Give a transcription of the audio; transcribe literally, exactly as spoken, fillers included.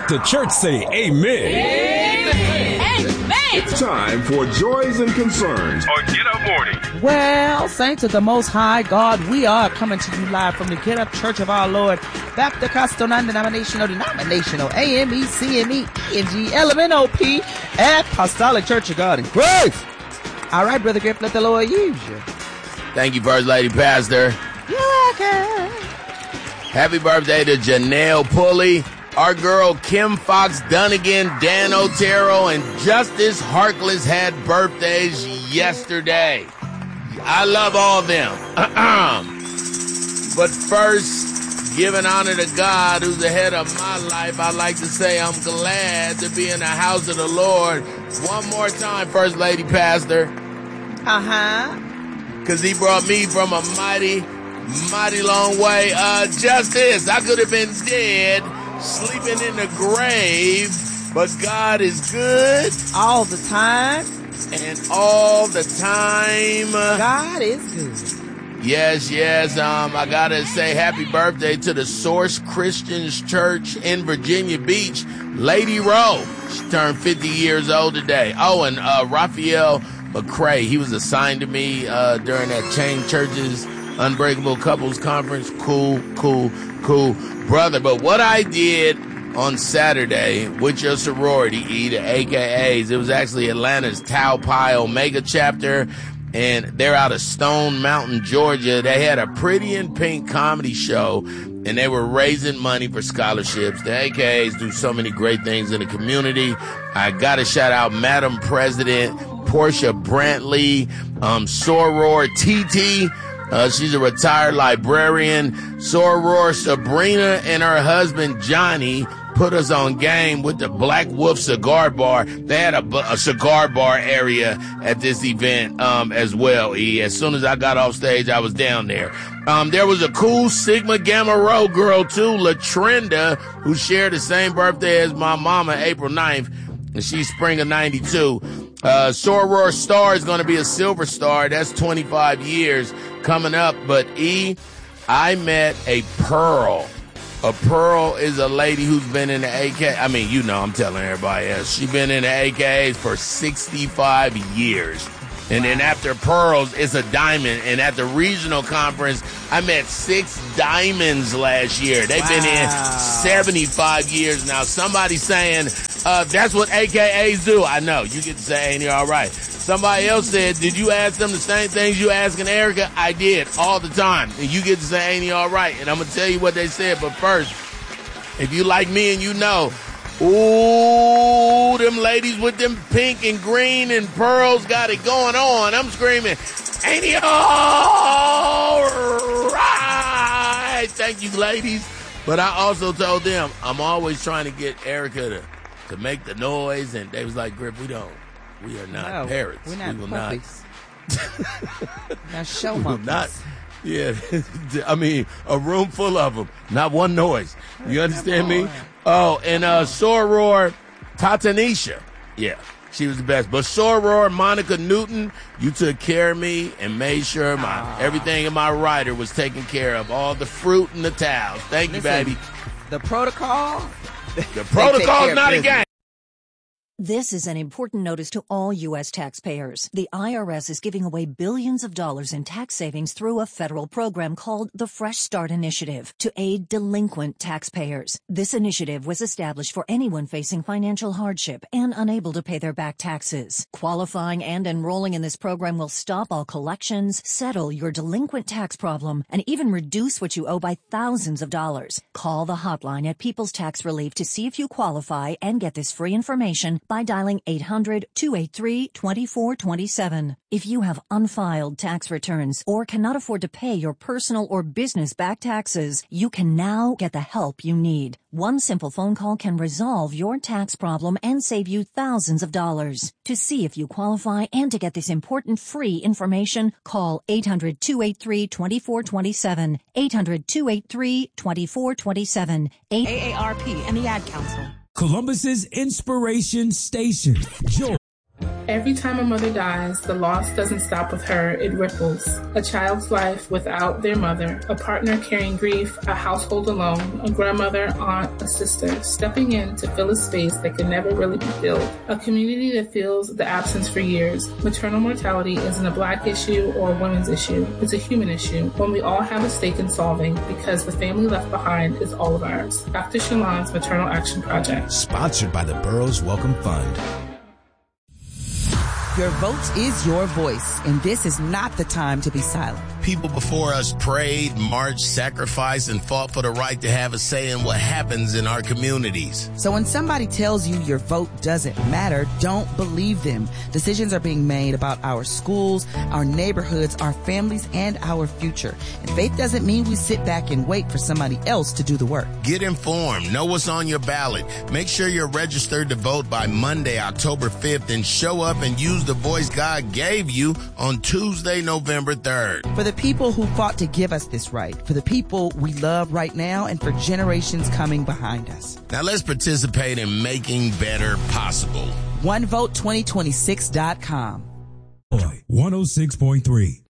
The church say amen. Amen. Amen. It's time for Joys and Concerns on Get Up Morning. Well, saints of the Most High God, we are coming to you live from the Get Up Church of our Lord, Baptist Custom Non-Denominational Denominational A M E C M E E N G L M N O P Apostolic Church of God in Christ. All right, Brother Griff, let the Lord use you. Thank you, First Lady Pastor. You're welcome. Happy birthday to Janelle Pulley, our girl Kim Fox Dunnigan, Dan Otero, and Justice Harkless had birthdays yesterday. I love all of them. But first, giving honor to God, who's the head of my life, I'd like to say I'm glad to be in the house of the Lord. One more time, First Lady Pastor. Uh-huh. Because he brought me from a mighty, mighty long way. Uh, Justice, I could have been dead, sleeping in the grave, but God is good. All the time. And all the time. God is good. Yes, yes. Um, I gotta say happy birthday to the Source Christians Church in Virginia Beach, Lady Rowe. She turned fifty years old today. Oh, and uh, Raphael McCray, he was assigned to me uh, during that Chain Churches Unbreakable Couples Conference. Cool, cool, cool, brother. But what I did on Saturday with your sorority, E, the A K As, it was actually Atlanta's Tau Pi Omega chapter, and they're out of Stone Mountain, Georgia. They had a Pretty in Pink comedy show, and they were raising money for scholarships. The A K As do so many great things in the community. I got to shout out Madam President Portia Brantley, um, Soror T T. Uh, she's a retired librarian. Soror Sabrina and her husband Johnny put us on game with the Black Wolf Cigar Bar. They had a, a cigar bar area at this event um, as well, E. As soon as I got off stage, I was down there. Um, there was a cool Sigma Gamma Rho girl, too, LaTrenda, who shared the same birthday as my mama, April ninth, and she's spring of ninety-two. Uh, Soror Star is going to be a silver star. That's twenty-five years coming up. But, E, I met a Pearl. A Pearl is a lady who's been in the A K. I mean, you know, I'm telling everybody else. She's been in the A K As for sixty-five years. And then after Pearls, it's a diamond. And at the regional conference, I met six diamonds last year. They've wow. been in seventy-five years now. Somebody saying, uh, that's what A K As do. I know. You get to say, ain't you all right? Somebody else said, did you ask them the same things you asking Erica? I did, all the time. And you get to say, ain't you all right? And I'm going to tell you what they said. But first, if you like me and you know, ooh, them ladies with them pink and green and pearls got it going on. I'm screaming, ain't you all right? Thank you, ladies. But I also told them I'm always trying to get Erica to, to make the noise. And they was like, Griff, we don't. We are not no, parrots. We're not we will puppies. not. Now show monkeys. Not. Yeah, I mean, a room full of them. Not one noise. You understand me? Oh, and uh, Soror Tatanisha. Yeah, she was the best. But Soror Monica Newton, you took care of me and made sure my uh, everything in my rider was taken care of. All the fruit and the towels. Thank listen, you, baby. The protocol? The protocol's not a game. This is an important notice to all U S taxpayers. The I R S is giving away billions of dollars in tax savings through a federal program called the Fresh Start Initiative to aid delinquent taxpayers. This initiative was established for anyone facing financial hardship and unable to pay their back taxes. Qualifying and enrolling in this program will stop all collections, settle your delinquent tax problem, and even reduce what you owe by thousands of dollars. Call the hotline at People's Tax Relief to see if you qualify and get this free information by dialing eight hundred, two eight three, two four two seven. If you have unfiled tax returns or cannot afford to pay your personal or business back taxes, you can now get the help you need. One simple phone call can resolve your tax problem and save you thousands of dollars. To see if you qualify and to get this important free information, call eight hundred, two eight three, two four two seven, eight hundred, two eight three, two four two seven. A A R P and the Ad Council. Columbus's Inspiration Station. Joy. Every time a mother dies, the loss doesn't stop with her, it ripples. A child's life without their mother, a partner carrying grief, a household alone, a grandmother, aunt, a sister, stepping in to fill a space that can never really be filled. A community that feels the absence for years. Maternal mortality isn't a black issue or a women's issue. It's a human issue, one we all have a stake in solving because the family left behind is all of ours. Doctor Shalon's Maternal Action Project. Sponsored by the Burroughs Welcome Fund. Your vote is your voice, and this is not the time to be silent. People before us prayed, marched, sacrificed, and fought for the right to have a say in what happens in our communities. So when somebody tells you your vote doesn't matter, don't believe them. Decisions are being made about our schools, our neighborhoods, our families, and our future. And faith doesn't mean we sit back and wait for somebody else to do the work. Get informed. Know what's on your ballot. Make sure you're registered to vote by Monday, October fifth, and show up and use the voice God gave you on Tuesday, November third. For the people who fought to give us this right, for the people we love right now, and for generations coming behind us. Now let's participate in making better possible. one vote twenty twenty-six dot com. one oh six point three.